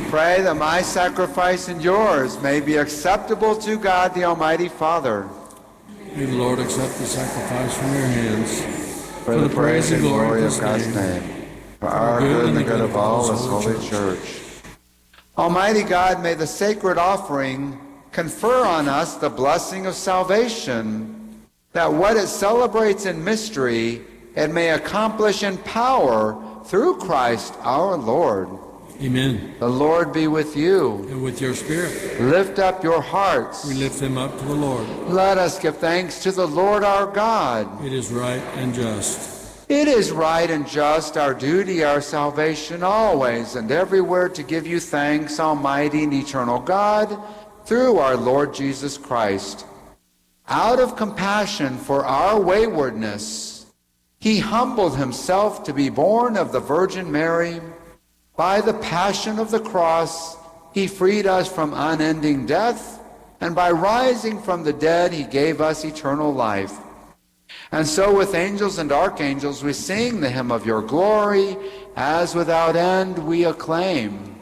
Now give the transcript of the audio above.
Pray that my sacrifice and yours may be acceptable to God the Almighty Father. May the Lord accept the sacrifice from your hands For the praise and glory of God's name, for our good and the good of all His holy church. Almighty God, may the sacred offering confer on us the blessing of salvation, that what it celebrates in mystery, it may accomplish in power through Christ our Lord. Amen. The Lord be with you. And with your spirit, Lift up your hearts. we lift them up to the Lord. Let us give thanks to the Lord our God. It is right and just. It is right and just, our duty, our salvation, always and everywhere to give you thanks, Almighty and eternal God, through our Lord Jesus Christ. Out of compassion for our waywardness, He humbled Himself to be born of the Virgin Mary. By the passion of the cross, He freed us from unending death, and by rising from the dead, He gave us eternal life. And so with angels and archangels we sing the hymn of your glory, as without end we acclaim.